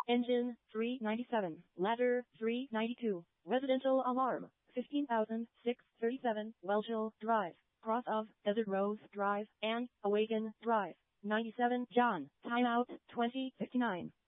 Engine 397. Ladder 392. Residential alarm 15,637 Welshel Drive. Cross of Desert Rose Drive and Awaken Drive. 97 John. Timeout 2059.